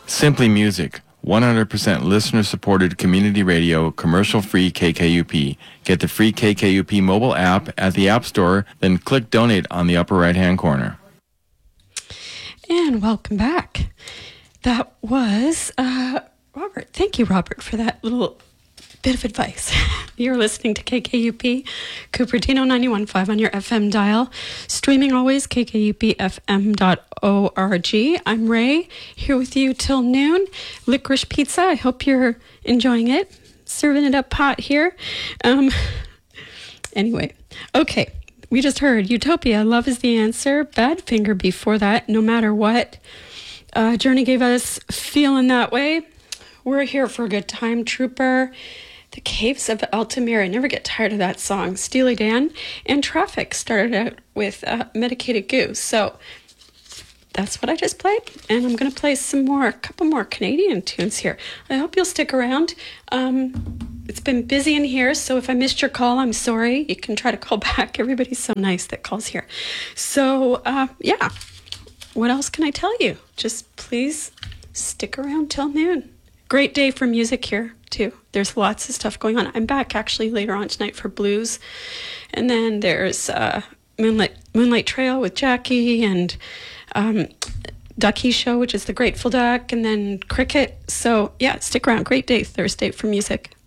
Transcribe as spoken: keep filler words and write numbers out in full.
Simply Music, one hundred percent listener-supported community radio, commercial-free K K U P. Get the free K K U P mobile app at the App Store, then click Donate on the upper right-hand corner. And welcome back. That was uh, Robert. Thank you, Robert, for that little bit of advice. You're listening to K K U P, Cupertino ninety-one point five on your F M dial. Streaming always, K K U P F M dot org. I'm Ray, here with you till noon. Licorice pizza, I hope you're enjoying it. Serving it up hot here. Um, anyway, okay. We just heard Utopia, Love is the Answer. Badfinger before that, No Matter What. Uh, Journey gave us Feeling That Way. We're here for a good time. Trooper, The Caves of Altamira. I never get tired of that song. Steely Dan. And Traffic started out with uh, Medicated Goose. So that's what I just played. And I'm going to play some more, a couple more Canadian tunes here. I hope you'll stick around. Um... It's been busy in here, so if I missed your call, I'm sorry. You can try to call back. Everybody's so nice that calls here. So, uh, yeah. What else can I tell you? Just please stick around till noon. Great day for music here, too. There's lots of stuff going on. I'm back, actually, later on tonight for blues. And then there's uh, Moonlight, Moonlight Trail with Jackie and um, Ducky Show, which is the Grateful Duck, and then Cricket. So, yeah, stick around. Great day Thursday for music.